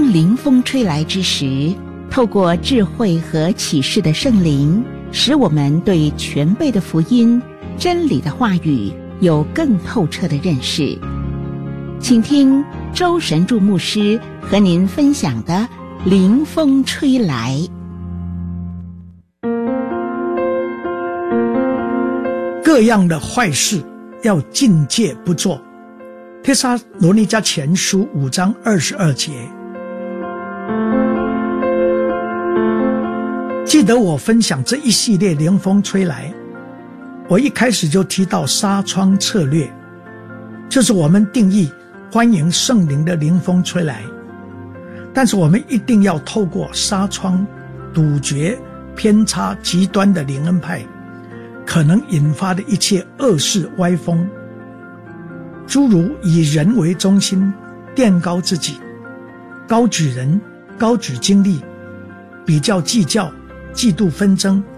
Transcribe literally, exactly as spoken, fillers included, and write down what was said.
临风吹来之时，透过智慧和启示的圣灵，使我们对全备的福音、真理的话语有更透彻的认识。请听周神助牧师和您分享的临风吹来。 各样的坏事要禁戒不做。帖撒罗尼迦前书五章二十二节。记得我分享这一系列临风吹来，我一开始就提到纱窗策略，就是我们定义欢迎圣灵的临风吹来，但是我们一定要透过纱窗堵绝偏差极端的灵恩派可能引发的一切恶事歪风，诸如以人为中心，垫高自己，高举人，高举经历，比较计较，嫉妒纷争，